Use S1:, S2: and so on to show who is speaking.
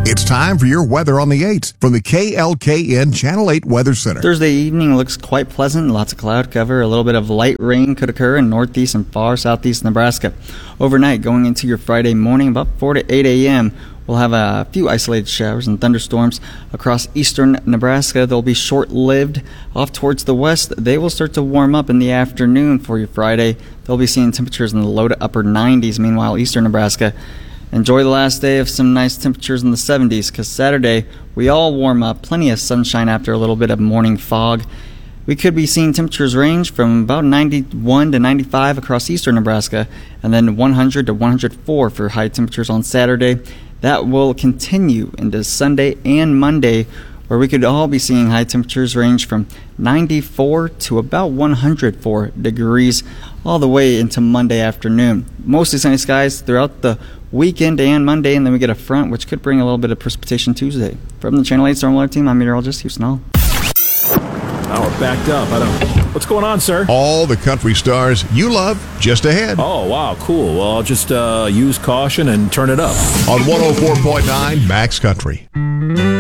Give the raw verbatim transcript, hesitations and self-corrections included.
S1: It's time for your weather on the eights from the K L K N Channel eight Weather Center.
S2: Thursday evening looks quite pleasant. Lots of cloud cover. A little bit of light rain could occur in northeast and far southeast Nebraska. Overnight, going into your Friday morning, about four to eight a.m., we'll have a few isolated showers and thunderstorms across eastern Nebraska. They'll be short-lived. Off towards the west, they will start to warm up in the afternoon for your Friday. They'll be seeing temperatures in the low to upper nineties. Meanwhile, eastern Nebraska, enjoy the last day of some nice temperatures in the seventies, because Saturday we all warm up. Plenty of sunshine after a little bit of morning fog. We could be seeing temperatures range from about ninety-one to ninety-five across eastern Nebraska, and then one hundred to one hundred four for high temperatures on Saturday. That will continue into Sunday and Monday, where we could all be seeing high temperatures range from ninety-four to about one hundred four degrees all the way into Monday afternoon. Mostly sunny skies throughout the weekend and Monday, and then we get a front which could bring a little bit of precipitation Tuesday. From the Channel eight Storm Alert Team, I'm meteorologist Houston Hall.
S3: Oh, we're backed up. I don't. What's going on, sir?
S1: All the country stars you love just ahead.
S3: Oh, wow, cool. Well, I'll just uh, use caution and turn it up.
S1: On one oh four point nine Max Country.